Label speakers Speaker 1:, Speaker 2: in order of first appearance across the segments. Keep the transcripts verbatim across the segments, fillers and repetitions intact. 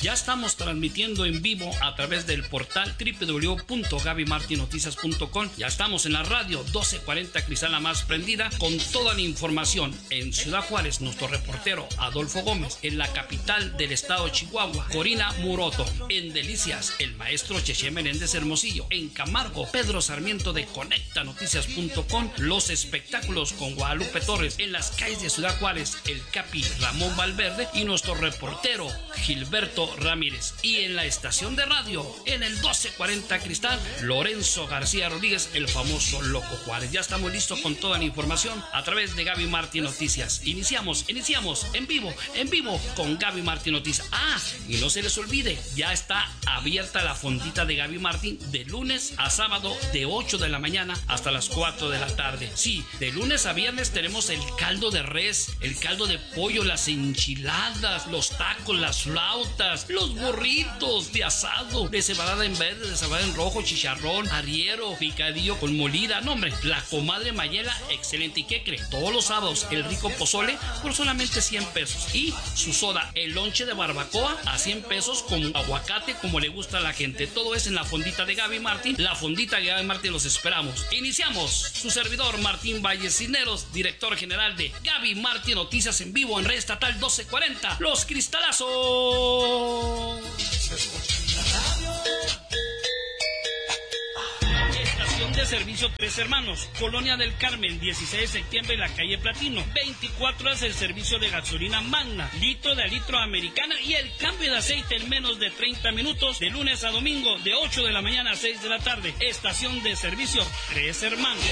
Speaker 1: Ya estamos transmitiendo en vivo a través del portal doble u doble u doble u punto gaby martin noticias punto com. Ya estamos en la radio doce cuarenta Cristal, la más prendida, con toda la información. En Ciudad Juárez, nuestro reportero Adolfo Gómez. En la capital del estado de Chihuahua, Corina Muroto. En Delicias, el maestro Cheche Menéndez Hermosillo. En Camargo, Pedro Sarmiento de conecta noticias punto com. Los espectáculos con Guadalupe Torres. En las calles de Ciudad Juárez, el Capi Ramón Valverde y nuestro reportero Gilberto Ramírez. Y en la estación de radio, en el doce cuarenta Cristal, Lorenzo García Rodríguez, el famoso Loco Juárez. Ya estamos listos con toda la información a través de Gaby Martin Noticias. Iniciamos, iniciamos en vivo, en vivo con Gaby Martin Noticias. Ah, y no se les olvide, ya está abierta la fondita de Gaby Martin de lunes a sábado de ocho de la mañana hasta las cuatro de la tarde. Sí, de lunes a viernes tenemos el caldo de res, el caldo de pollo, las enchiladas, los tacos, las flautas, los burritos de asado, de cebada en verde, de cebada en rojo, chicharrón, arriero, picadillo con molida. No, hombre, la comadre Mayela, excelente. ¿Y qué cree? Todos los sábados el rico pozole por solamente cien pesos. Y su soda, el lonche de barbacoa a cien pesos con aguacate como le gusta a la gente. Todo es en la fondita de Gaby Martin. La fondita de Gaby Martin, los esperamos. Iniciamos. Su servidor Martín Valles Cisneros, director general de Gaby Martin Noticias en vivo en Red Estatal doce cuarenta. Los Cristalazos. Estación de servicio Tres Hermanos, Colonia del Carmen, dieciséis de septiembre, en la calle Platino. veinticuatro horas el servicio de gasolina Magna, litro de litro americana y el cambio de aceite en menos de treinta minutos, de lunes a domingo, de ocho de la mañana a seis de la tarde. Estación de servicio Tres Hermanos.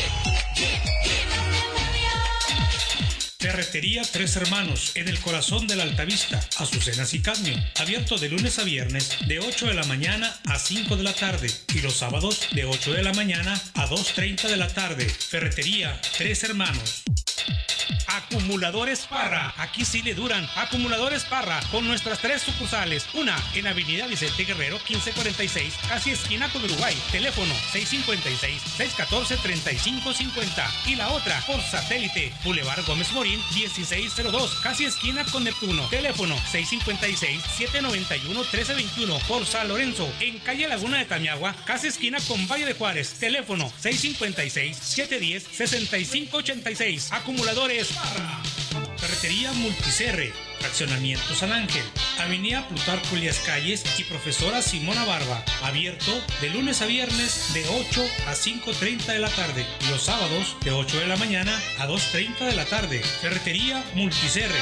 Speaker 2: Ferretería Tres Hermanos, en el corazón de la Altavista, Azucenas y Cadmio. Abierto de lunes a viernes, de ocho de la mañana a cinco de la tarde. Y los sábados, de ocho de la mañana a dos treinta de la tarde. Ferretería Tres Hermanos. Acumuladores Parra, aquí sí le duran. Acumuladores Parra, con nuestras tres sucursales. Una en Avenida Vicente Guerrero quince cuarenta y seis, casi esquina con Uruguay. Teléfono seis cinco seis, seis uno cuatro, tres cinco cinco cero. Y la otra por satélite, Boulevard Gómez Morín dieciséis cero dos, casi esquina con Neptuno. Teléfono seis cinco seis, siete nueve uno, uno tres dos uno. Por San Lorenzo, en calle Laguna de Tamiagua, casi esquina con Valle de Juárez. Teléfono seis cinco seis, siete uno cero, seis cinco ocho seis. Acumuladores Parra. Ferretería Multicerre, Fraccionamiento San Ángel, Avenida Plutarco Elías Calles y Profesora Simona Barba. Abierto de lunes a viernes de ocho a cinco treinta de la tarde y los sábados de ocho de la mañana a dos treinta de la tarde. Ferretería Multicerre.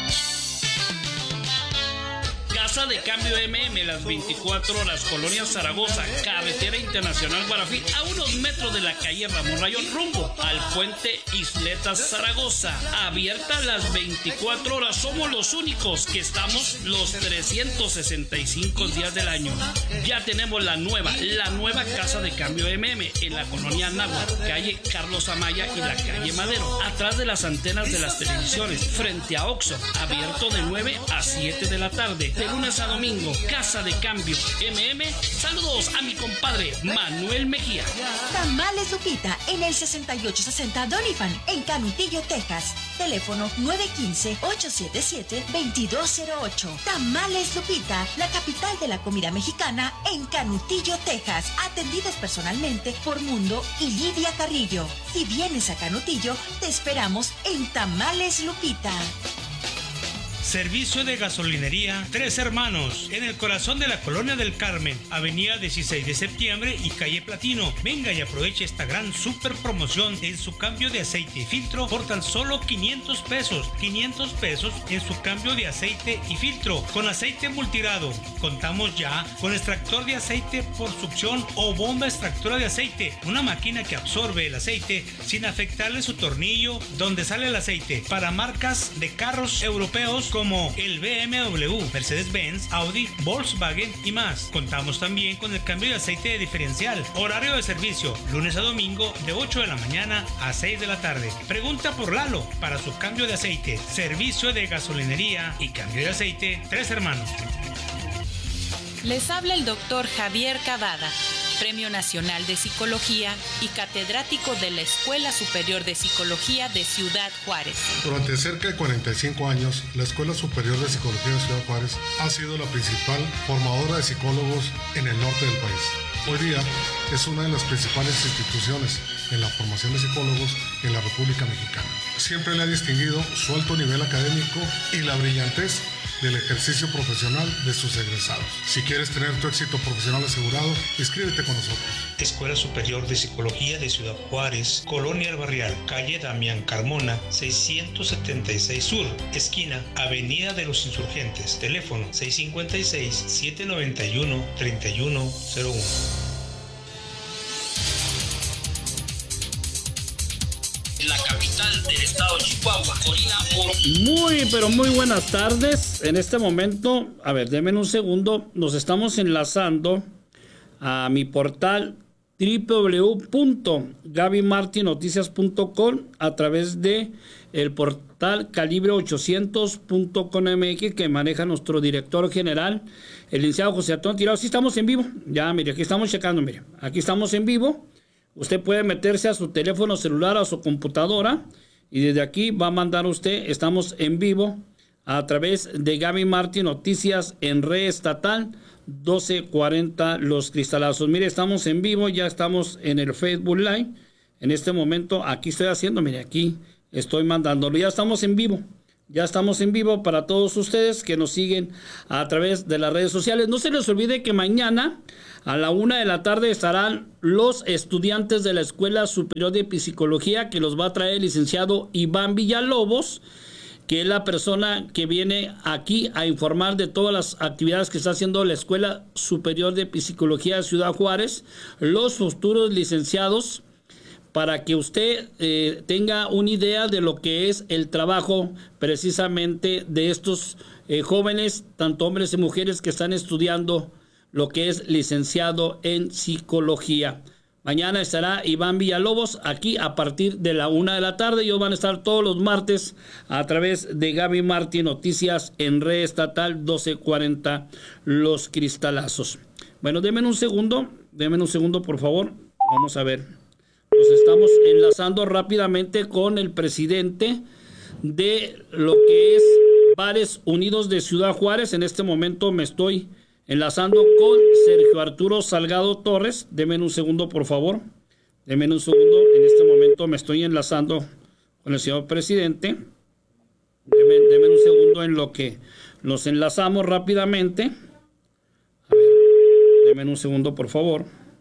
Speaker 1: Casa de Cambio M M, las veinticuatro horas, Colonia Zaragoza, Carretera Internacional Guarafí, a unos metros de la calle Ramón Rayón, rumbo al puente Isletas Zaragoza. Abierta las veinticuatro horas, somos los únicos que estamos los trescientos sesenta y cinco días del año. Ya tenemos la nueva, la nueva Casa de Cambio M M en la colonia Náhuatl, calle Carlos Amaya y la calle Madero, atrás de las antenas de las televisiones, frente a Oxxo. Abierto de nueve a siete de la tarde. De lunes a domingo, Casa de Cambio M M. Saludos a mi compadre Manuel Mejía.
Speaker 3: Tamales Lupita en el sesenta y ocho sesenta Doniphan en Canutillo, Texas. Teléfono nueve uno cinco, ocho siete siete, dos dos cero ocho. Tamales Lupita, la capital de la comida mexicana en Canutillo, Texas. Atendidos personalmente por Mundo y Lidia Carrillo. Si vienes a Canutillo, te esperamos en Tamales Lupita.
Speaker 2: Servicio de gasolinería Tres Hermanos, en el corazón de la Colonia del Carmen, Avenida dieciséis de septiembre y calle Platino. Venga y aproveche esta gran super promoción en su cambio de aceite y filtro por tan solo quinientos pesos. quinientos pesos en su cambio de aceite y filtro con aceite multirado. Contamos ya con extractor de aceite por succión o bomba extractora de aceite, una máquina que absorbe el aceite sin afectarle su tornillo donde sale el aceite, para marcas de carros europeos como el B M W, Mercedes-Benz, Audi, Volkswagen y más. Contamos también con el cambio de aceite de diferencial. Horario de servicio, lunes a domingo de ocho de la mañana a seis de la tarde. Pregunta por Lalo para su cambio de aceite. Servicio de gasolinería y cambio de aceite Tres Hermanos.
Speaker 4: Les habla el doctor Javier Cavada. Premio Nacional de Psicología y catedrático de la Escuela Superior de Psicología de Ciudad Juárez.
Speaker 5: Durante cerca de cuarenta y cinco años, la Escuela Superior de Psicología de Ciudad Juárez ha sido la principal formadora de psicólogos en el norte del país. Hoy día es una de las principales instituciones en la formación de psicólogos en la República Mexicana. Siempre le ha distinguido su alto nivel académico y la brillantez del ejercicio profesional de sus egresados. Si quieres tener tu éxito profesional asegurado, inscríbete con nosotros.
Speaker 2: Escuela Superior de Psicología de Ciudad Juárez, Colonia El Barrial, calle Damián Carmona, seiscientos setenta y seis Sur, esquina Avenida de los Insurgentes, teléfono seis cinco seis, siete nueve uno, tres uno cero uno.
Speaker 1: La capital del estado de Chihuahua, Corina Moro.
Speaker 6: Muy, pero muy buenas tardes. En este momento, a ver, denme un segundo. Nos estamos enlazando a mi portal doble u doble u doble u punto gaby martin noticias punto com a través de el portal calibre ochocientos punto com M X que maneja nuestro director general, el licenciado José Antonio Tirado. Sí, estamos en vivo. Ya, mire, aquí estamos checando, mire. Aquí estamos en vivo. Usted puede meterse a su teléfono celular, a su computadora, y desde aquí va a mandar usted, estamos en vivo, a través de Gaby Martin Noticias en Red Estatal, doce cuarenta Los Cristalazos. Mire, estamos en vivo, ya estamos en el Facebook Live. En este momento, aquí estoy haciendo, mire, aquí estoy mandándolo. Ya estamos en vivo. Ya estamos en vivo para todos ustedes que nos siguen a través de las redes sociales. No se les olvide que mañana a la una de la tarde estarán los estudiantes de la Escuela Superior de Psicología que los va a traer el licenciado Iván Villalobos, que es la persona que viene aquí a informar de todas las actividades que está haciendo la Escuela Superior de Psicología de Ciudad Juárez, los futuros licenciados, para que usted eh, tenga una idea de lo que es el trabajo precisamente de estos eh, jóvenes, tanto hombres y mujeres que están estudiando lo que es licenciado en psicología. Mañana estará Iván Villalobos aquí a partir de la una de la tarde. Ellos van a estar todos los martes a través de Gaby Martin Noticias en Red Estatal doce cuarenta Los Cristalazos. Bueno, denme un segundo, denme un segundo por favor. Vamos a ver. Nos estamos enlazando rápidamente con el presidente de lo que es Bares Unidos de Ciudad Juárez. En este momento me estoy enlazando con Sergio Arturo Salgado Torres. Deme un segundo, por favor. Deme un segundo. En este momento me estoy enlazando con el señor presidente. Deme, deme un segundo en lo que nos enlazamos rápidamente. A ver, deme un segundo, por favor.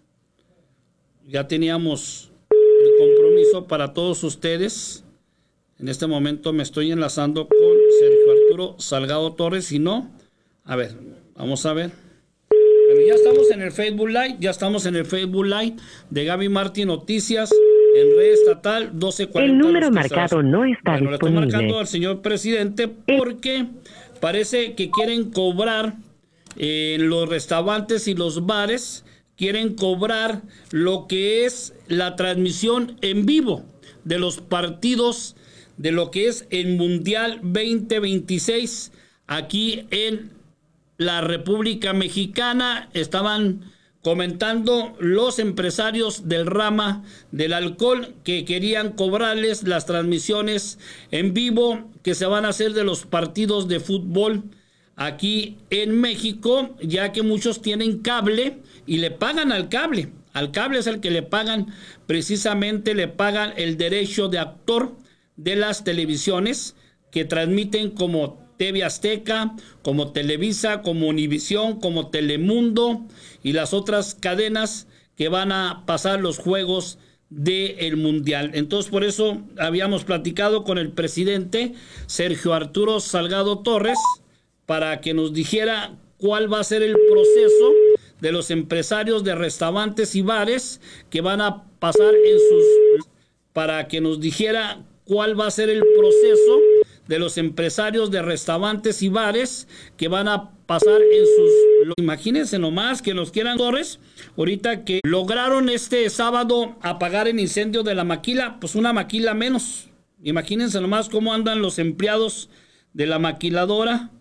Speaker 6: Ya teníamos el compromiso para todos ustedes. En este momento me estoy enlazando con Sergio Arturo Salgado Torres. Si no, a ver, vamos a ver. Pero ya estamos en el Facebook Live, ya estamos en el Facebook Live de Gaby Martin Noticias en Red Estatal doce cuarenta.
Speaker 7: El número marcado no está
Speaker 6: bueno,
Speaker 7: disponible.
Speaker 6: Le estoy marcando al señor presidente porque parece que quieren cobrar eh, en los restaurantes y los bares, quieren cobrar lo que es la transmisión en vivo de los partidos de lo que es el Mundial veinte veintiséis aquí en la República Mexicana. Estaban comentando los empresarios del rama del alcohol que querían cobrarles las transmisiones en vivo que se van a hacer de los partidos de fútbol aquí en México, ya que muchos tienen cable y le pagan al cable. Al cable es el que le pagan, precisamente le pagan el derecho de autor de las televisiones que transmiten como T V Azteca, como Televisa, como Univisión, como Telemundo y las otras cadenas que van a pasar los juegos del Mundial. Entonces, por eso habíamos platicado con el presidente Sergio Arturo Salgado Torres para que nos dijera cuál va a ser el proceso de los empresarios de restaurantes y bares que van a pasar en sus... para que nos dijera cuál va a ser el proceso de los empresarios de restaurantes y bares que van a pasar en sus... Imagínense nomás que los quieran Torres, ahorita que lograron este sábado apagar el incendio de la maquila, pues una maquila menos. Imagínense nomás cómo andan los empleados de la maquiladora,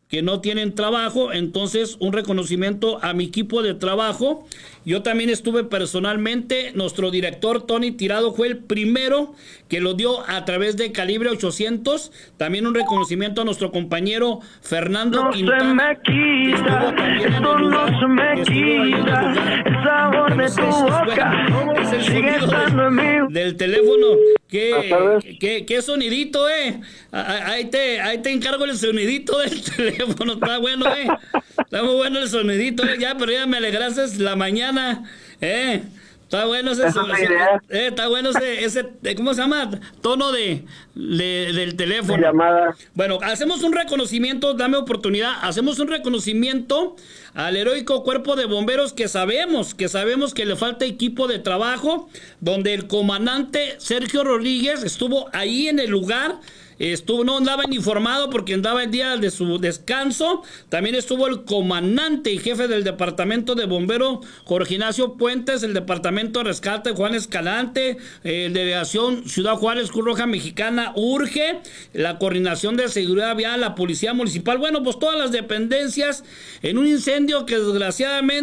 Speaker 6: que no tienen trabajo. Entonces, un reconocimiento a mi equipo de trabajo. Yo también estuve personalmente, nuestro director Tony Tirado fue el primero que lo dio a través de Calibre ochocientos. También un reconocimiento a nuestro compañero Fernando
Speaker 7: no
Speaker 6: Quintana.
Speaker 7: Se me quita, esto no se me quita, el sabor de tu boca
Speaker 6: es el
Speaker 7: sigue
Speaker 6: sonido
Speaker 7: estando en mí.
Speaker 6: del teléfono. ¿Qué, qué, qué sonidito, eh? Ahí te, ahí te encargo el sonidito del teléfono. Está bueno, eh. Está muy bueno el sonidito, eh. Ya, pero ya me alegraste la mañana, eh. Está bueno ese, ese eh, está bueno ese, ese, ¿cómo se llama? Tono de, de del teléfono.
Speaker 8: Llamada.
Speaker 6: Bueno, hacemos un reconocimiento, dame oportunidad, hacemos un reconocimiento al heroico cuerpo de bomberos que sabemos, que sabemos que le falta equipo de trabajo, donde el comandante Sergio Rodríguez estuvo ahí en el lugar. Estuvo, no andaba informado porque andaba el día de su descanso. También estuvo el comandante y jefe del departamento de bomberos Jorge Ignacio Puentes, el departamento de rescate Juan Escalante, eh, delegación Ciudad Juárez Cruz Roja Mexicana urge, la coordinación de seguridad vial, la policía municipal, bueno, pues todas las dependencias en un incendio que desgraciadamente